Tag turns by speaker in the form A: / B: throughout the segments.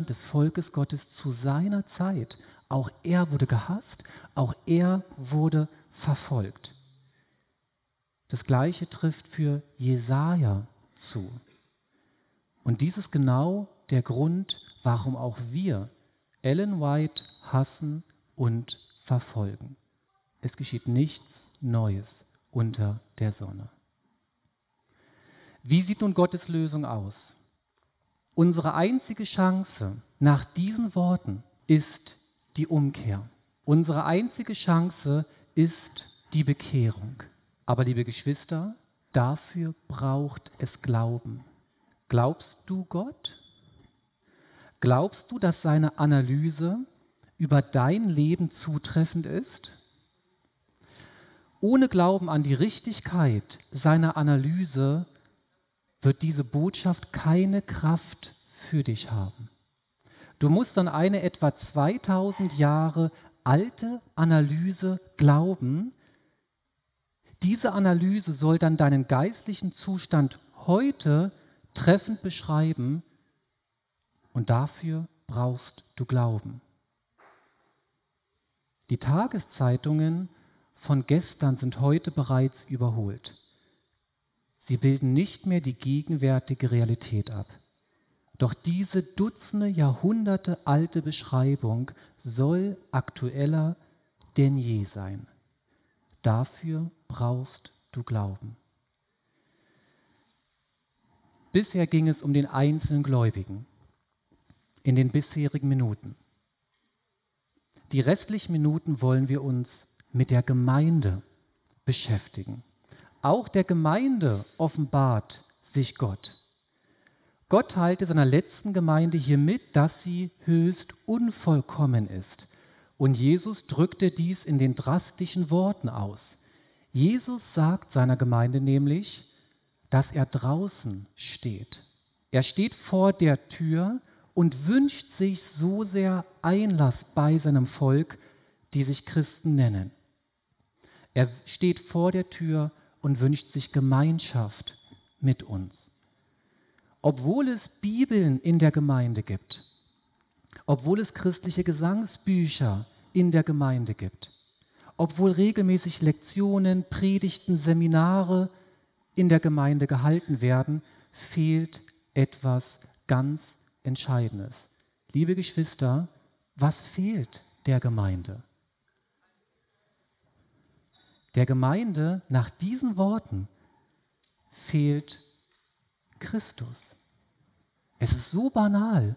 A: des Volkes Gottes zu seiner Zeit. Auch er wurde gehasst, auch er wurde verfolgt. Das Gleiche trifft für Jesaja zu. Und dies ist genau der Grund, warum auch wir Ellen White hassen und verfolgen. Es geschieht nichts Neues unter der Sonne. Wie sieht nun Gottes Lösung aus? Unsere einzige Chance nach diesen Worten ist die Umkehr. Unsere einzige Chance ist die Bekehrung. Aber liebe Geschwister, dafür braucht es Glauben. Glaubst du Gott? Glaubst du, dass seine Analyse über dein Leben zutreffend ist? Ohne Glauben an die Richtigkeit seiner Analyse wird diese Botschaft keine Kraft für dich haben. Du musst an eine etwa 2000 Jahre alte Analyse glauben. Diese Analyse soll dann deinen geistlichen Zustand heute treffend beschreiben und dafür brauchst du Glauben. Die Tageszeitungen von gestern sind heute bereits überholt. Sie bilden nicht mehr die gegenwärtige Realität ab. Doch diese Dutzende Jahrhunderte alte Beschreibung soll aktueller denn je sein. Dafür brauchst du Glauben. Bisher ging es um den einzelnen Gläubigen in den bisherigen Minuten. Die restlichen Minuten wollen wir uns mit der Gemeinde beschäftigen. Auch der Gemeinde offenbart sich Gott. Gott teilte seiner letzten Gemeinde hier mit, dass sie höchst unvollkommen ist. Und Jesus drückte dies in den drastischen Worten aus. Jesus sagt seiner Gemeinde nämlich, dass er draußen steht. Er steht vor der Tür und wünscht sich so sehr Einlass bei seinem Volk, die sich Christen nennen. Er steht vor der Tür und wünscht sich Gemeinschaft mit uns. Obwohl es Bibeln in der Gemeinde gibt, obwohl es christliche Gesangsbücher in der Gemeinde gibt, obwohl regelmäßig Lektionen, Predigten, Seminare in der Gemeinde gehalten werden, fehlt etwas ganz Entscheidendes. Liebe Geschwister, was fehlt der Gemeinde? Der Gemeinde nach diesen Worten fehlt Christus. Es ist so banal,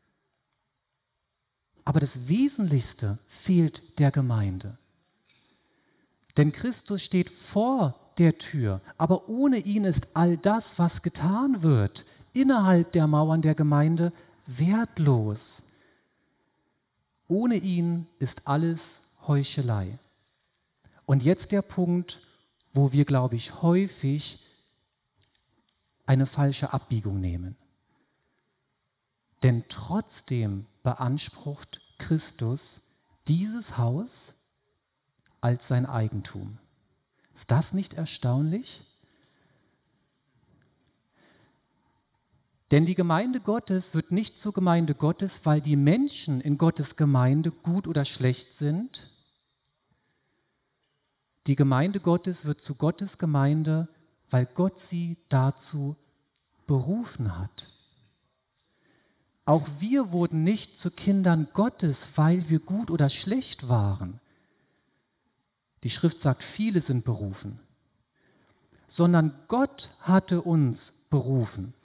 A: aber das Wesentlichste fehlt der Gemeinde. Denn Christus steht vor der Tür, aber ohne ihn ist all das, was getan wird, innerhalb der Mauern der Gemeinde wertlos. Ohne ihn ist alles Heuchelei. Und jetzt der Punkt, wo wir, glaube ich, häufig eine falsche Abbiegung nehmen. Denn trotzdem beansprucht Christus dieses Haus als sein Eigentum. Ist das nicht erstaunlich? Denn die Gemeinde Gottes wird nicht zur Gemeinde Gottes, weil die Menschen in Gottes Gemeinde gut oder schlecht sind. Die Gemeinde Gottes wird zu Gottes Gemeinde, weil Gott sie dazu berufen hat. Auch wir wurden nicht zu Kindern Gottes, weil wir gut oder schlecht waren. Die Schrift sagt, viele sind berufen. Sondern Gott hatte uns berufen.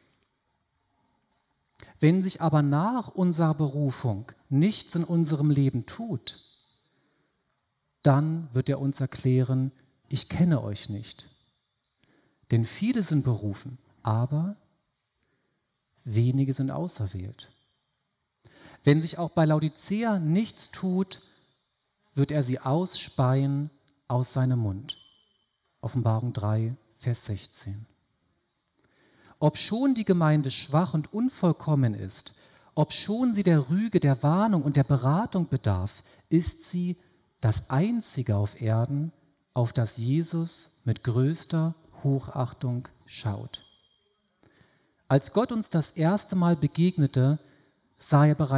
A: Wenn sich aber nach unserer Berufung nichts in unserem Leben tut, dann wird er uns erklären, ich kenne euch nicht. Denn viele sind berufen, aber wenige sind auserwählt. Wenn sich auch bei Laodicea nichts tut, wird er sie ausspeien aus seinem Mund. Offenbarung 3, Vers 16. Obschon die Gemeinde schwach und unvollkommen ist, obschon sie der Rüge, der Warnung und der Beratung bedarf, ist sie das Einzige auf Erden, auf das Jesus mit größter Hochachtung schaut. Als Gott uns das erste Mal begegnete, sah er bereits